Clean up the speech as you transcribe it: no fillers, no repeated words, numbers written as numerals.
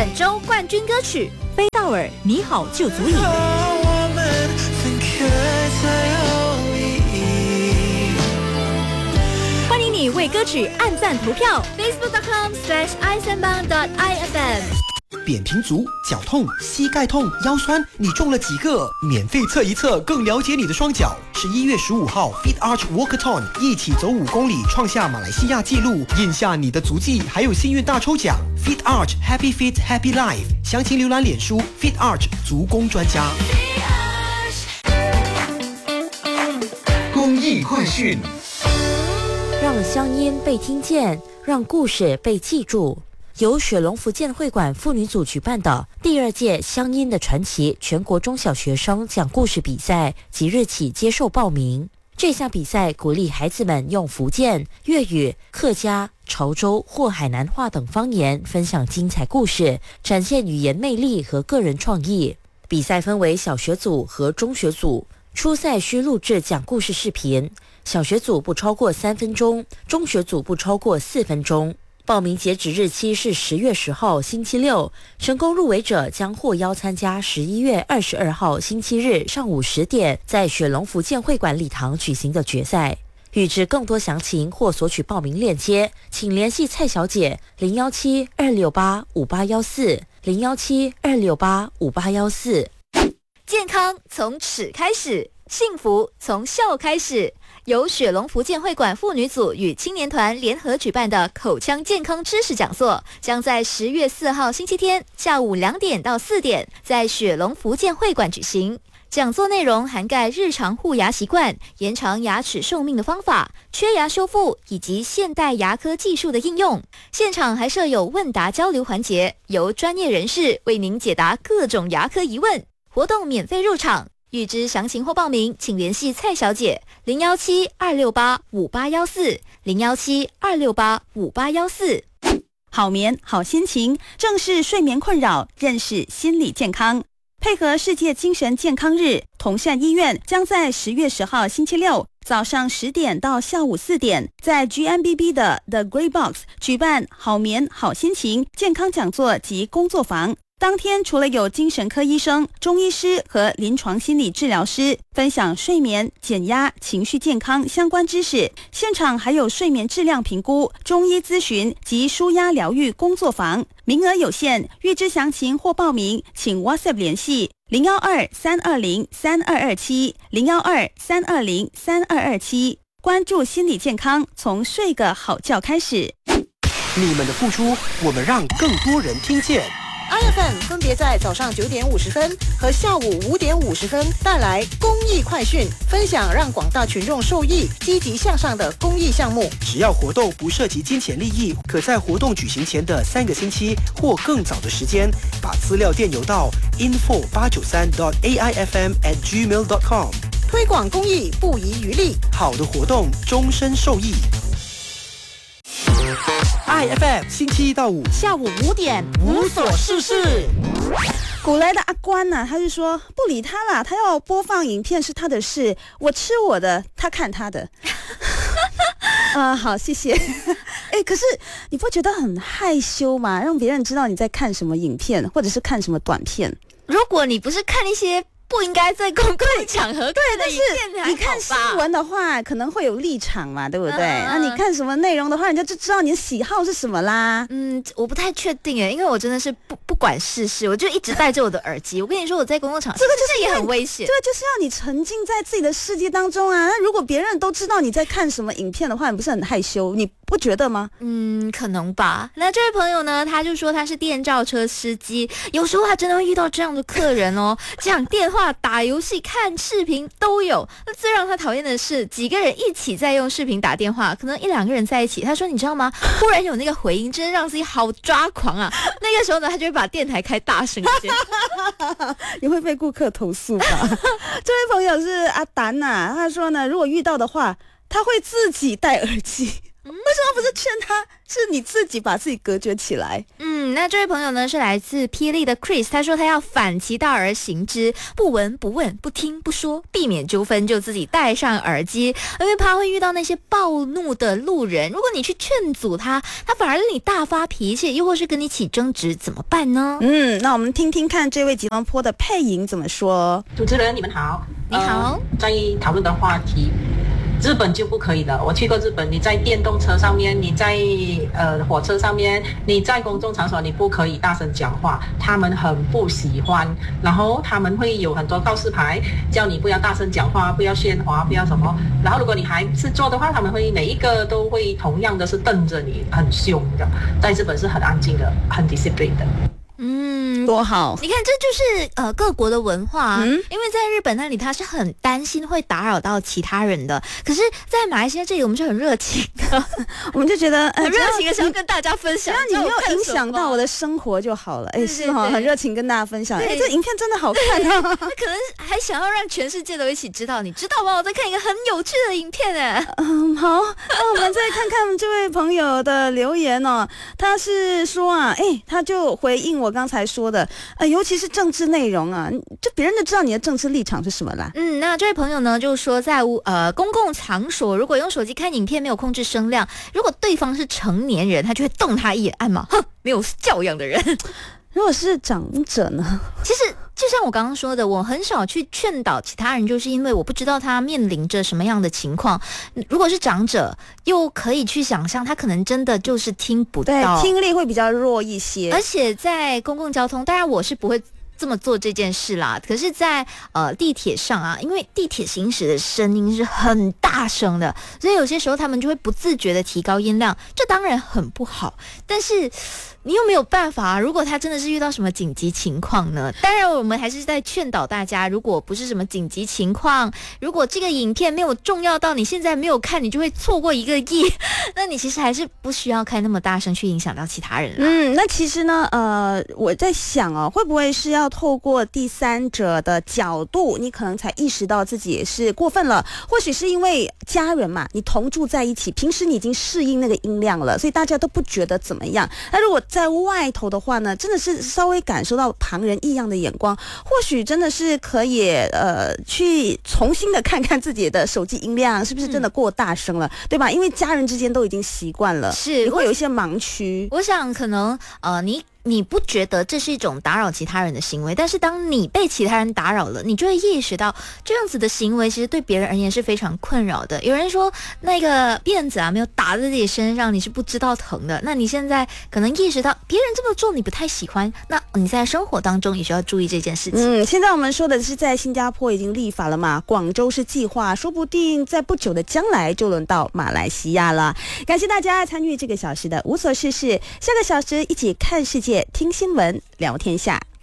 本周冠军歌曲飞道尔，你好就足矣。欢迎你为歌曲按赞投票 facebook.com/isanbang.ifm。 扁平足、脚痛、膝盖痛、腰酸，你中了几个？免费测一测，更了解你的双脚。11月15号 Fit Arch Walkathon 一起走5公里，创下马来西亚纪录，印下你的足迹，还有幸运大抽奖。Fit Arch Happy Fit Happy Life， 详情浏览脸书 Fit Arch 足工专家。公益快讯， 让乡音被听见，让故事被记住。由雪龙福建会馆妇女组举办的第2届乡音的传奇全国中小学生讲故事比赛即日起接受报名。这项比赛鼓励孩子们用福建、粤语、客家、潮州或海南话等方言分享精彩故事，展现语言魅力和个人创意。比赛分为小学组和中学组，初赛需录制讲故事视频，小学组不超过3分钟，中学组不超过4分钟。报名截止日期是10月10号星期六，成功入围者将获邀参加11月22号星期日上午10点在雪龙福建会馆礼堂举行的决赛。欲知更多详情或索取报名链接，请联系蔡小姐017-268-5814 017-268-5814。 健康从齿开始，幸福从笑开始。由雪龙福建会馆妇女组与青年团联合举办的口腔健康知识讲座，将在10月4号星期天下午2点到4点在雪龙福建会馆举行。讲座内容涵盖日常护牙习惯、延长牙齿寿命的方法、缺牙修复以及现代牙科技术的应用。现场还设有问答交流环节，由专业人士为您解答各种牙科疑问。活动免费入场。预知详情或报名，请联系蔡小姐017-268-5814 017-268-5814。 好眠好心情，正视睡眠困扰，认识心理健康。配合世界精神健康日，同善医院将在10月10号星期六早上10点到下午4点，在 GMBB 的 The Grey Box 举办好眠好心情健康讲座及工作坊。当天除了有精神科医生、中医师和临床心理治疗师分享睡眠、减压、情绪健康相关知识，现场还有睡眠质量评估、中医咨询及舒压疗愈工作坊，名额有限，预知详情或报名，请 WhatsApp 联系012-320-3227 012-320-3227。关注心理健康，从睡个好觉开始。 你们的付出，我们让更多人听见。 IFM 分别在早上9点50分和下午5点50分带来公益快讯，分享让广大群众受益、积极向上的公益项目。 只要活动不涉及金钱利益，可在活动举行前的3个星期或更早的时间，把资料电邮到 info893.aifm@gmail.com。 推广公益不遗余力， 好的活动终身受益。IFM 星期1到5 下午5点无所事事。 古来的阿关呢，他就说不理他啦，他要播放影片是他的事，我吃我的，他看他的。好，谢谢。可是你不觉得很害羞吗？让别人知道你在看什么影片，或者是看什么短片？ 如果你不是看一些不应该在公共场合看的影片， 你看新闻的话可能会有立场嘛，对不对？那你看什么内容的话，人家就知道你的喜好是什么啦。 我不太确定因为我真的是不管世事，我就一直戴着我的耳机。我跟你说，我在公共场合， 这个就是也很危险。 这个就是要你沉浸在自己的世界当中啊。那如果别人都知道你在看什么影片的话，你不是很害羞？你不觉得吗？ 可能吧。那这位朋友呢，他就说他是电召车司机，有时候他真的会遇到这样的客人哦，讲电话、打游戏、看视频都有。那最让他讨厌的是，几个人一起在用视频打电话，可能1-2个人在一起。他说你知道吗？忽然有那个回音，真的让自己好抓狂啊。那个时候呢，他就会把电台开大声一些。 你会被顾客投诉吧？这位朋友是阿丹呐，他说呢，如果遇到的话，他会自己戴耳机。 为什么不是劝他？是你自己把自己隔绝起来。 那这位朋友呢是来自霹雳的 Chris， 他说他要反其道而行之，不闻不问，不听不说，避免纠纷就自己戴上耳机，因为怕会遇到那些暴怒的路人。如果你去劝阻他，他反而对你大发脾气，又或是跟你起争执，怎么办呢？ 那我们听听看这位吉隆坡的配音怎么说。 主持人你们好， 你好。 在讨论的话题，日本就不可以了。我去过日本，你在电动车上面，你在火车上面，你在公众场所，你不可以大声讲话，他们很不喜欢。然后他们会有很多告示牌，叫你不要大声讲话，不要喧哗，不要什么。然后如果你还是做的话，他们会每一个都会同样的是瞪着你，很凶的。在日本是很安静的，很 discipline 的。 多好！ 你看，这就是各国的文化因为在日本那里，他是很担心会打扰到其他人的。可是，在马来西亚这里，我们是很热情的， 我们就觉得很热情的想要跟大家分享， 只要你没有影响到我的生活就好了。是哈，很热情跟大家分享。这影片真的好看啊！ 他可能还想要让全世界都一起知道，你知道吗？我在看一个很有趣的影片好，那我们再看看这位朋友的留言哦。他是说他就回应我刚才说的，尤其是政治内容啊，就别人都知道你的政治立场是什么啦。 那这位朋友呢，就说在公共场所，如果用手机看影片没有控制声量，如果对方是成年人，他就会瞪他一眼，暗骂，哼，没有教养的人。 如果是长者呢？ 其实就像我刚刚说的，我很少去劝导其他人，就是因为我不知道他面临着什么样的情况。如果是长者，又可以去想象他可能真的就是听不到， 对，听力会比较弱一些。 而且在公共交通，当然我是不会这么做这件事啦。可是在地铁上啊，因为地铁行驶的声音是很大声的，所以有些时候他们就会不自觉的提高音量，这当然很不好。但是你又没有办法啊，如果他真的是遇到什么紧急情况呢？当然我们还是在劝导大家，如果不是什么紧急情况，如果这个影片没有重要到你现在没有看，你就会错过1个亿，那你其实还是不需要开那么大声去影响到其他人啦。 那其实呢我在想会不会是要透过第三者的角度，你可能才意识到自己也是过分了。或许是因为家人嘛，你同住在一起，平时你已经适应那个音量了，所以大家都不觉得怎么样。那如果在外头的话呢，真的是稍微感受到旁人异样的眼光，或许真的是可以去重新的看看自己的手机音量是不是真的过大声了，对吧？因为家人之间都已经习惯了， 是你会有一些盲区。 我想可能你不觉得这是一种打扰其他人的行为，但是当你被其他人打扰了，你就会意识到这样子的行为其实对别人而言是非常困扰的。有人说那个辫子没有打在自己身上，你是不知道疼的。那你现在可能意识到别人这么做你不太喜欢，那你在生活当中也需要注意这件事情。 现在我们说的是在新加坡已经立法了嘛，广州是计划，说不定在不久的将来就轮到马来西亚了。感谢大家参与这个小时的无所事事，下个小时一起看世界、听新闻、聊天下。